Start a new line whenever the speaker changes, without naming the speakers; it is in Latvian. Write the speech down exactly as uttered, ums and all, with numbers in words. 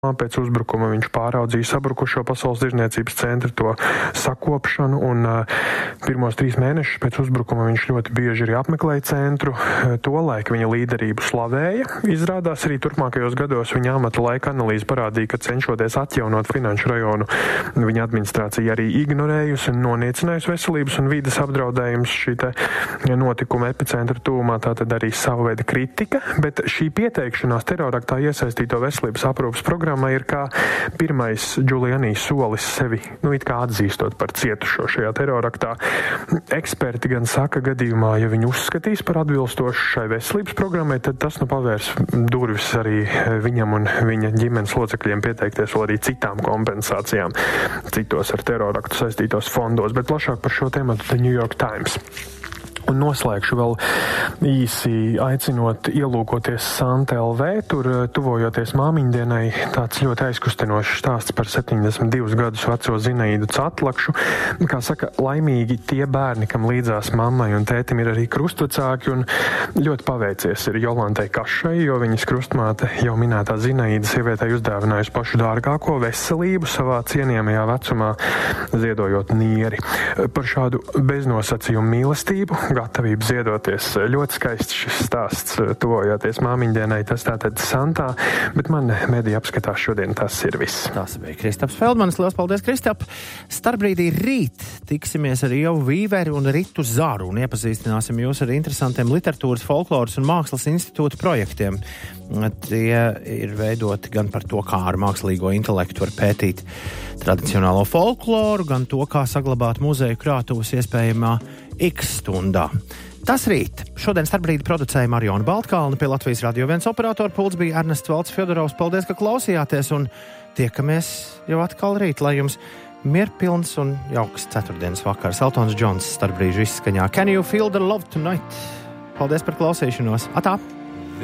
Pēc uzbrukuma viņš pāraudzīja sabrukušo Pasaules tirdzniecības centru to sakopšanu, un uh, pirmos trīs mēnešus pēc uzbrukuma viņš ļoti bieži arī apmeklēja centru. Tolaik viņa līderību slavēja. Izrādās arī turpmākajos gados viņa amata laika analīze parādīja, ka cenšoties atjaunot finanšu rajonu, viņa administrācija arī ignorējusi un noniecinājusi veselības un vīdes apdraudējumus šī te notikuma epicentra tūmā, tātad arī sava veida kritika, bet šī pieteikšanās teroraktā iesaistīto veselības aprūpas programmu ir kā pirmais Giuliani solis sevi, nu, it kā atzīstot par cietušo šajā teroraktā. Eksperti gan saka, gadījumā, ja viņi uzskatīs par atbilstošu šai veselības programmai, tad tas nu pavērs durvis arī viņam un viņa ģimenes locekļiem pieteikties vēl arī citām kompensācijām citos ar teroraktu saistītos fondos, bet plašāk par šo tēmatu The New York Times. Un noslēgšu vēl īsi aicinot ielūkoties Santa L V, tur tuvojoties māmiņdienai, tāds ļoti aizkustinošs stāsts par septiņdesmit divus gadus veco Zinaidu Catlakšu. Kā saka, laimīgi tie bērni, kam līdzās mammai un tētim ir arī krustvecāki, un ļoti paveicies ir Jolantai Kašai, jo viņas krustmāte jau minētā Zinaida sievietei uzdāvinājusi pašu dārgāko veselību savā cienījamajā vecumā, ziedojot nieri. Par šādu beznosacījumu mīlestību, gatavību ziedoties. Ļoti skaists šis stāsts, tuvojoties māmiņdienai, tas tātad Santā, bet man mediju apskatās šodien tas ir viss.
Tas bija Kristaps Feldmanis. Liels paldies, Kristap! Starpbrīdī rīt tiksimies ar Ievu Vīveri un Ritu Zaru un iepazīstināsim jūs ar interesantiem literatūras, folkloras un mākslas institūta projektiem. Tie ir veidoti gan par to, kā ar mākslīgo intelektu var pētīt tradicionālo folkloru, gan to, kā saglabāt muzeju krātuves iespējamā X stundā. Tas rīt. Šodien Starpbrīdi producēja Mariona Baltkalna, pie Latvijas Radio viens operatora pults bija Ernests Valds Fjodorovs. Paldies, ka klausījāties, un tiekamies jau atkal rīt, lai jums mierpilns un jauks ceturtdienas vakars. Eltons Džons Starpbrīžu izskaņā. Can you feel the love tonight? Paldies par klausīšanos. Atā!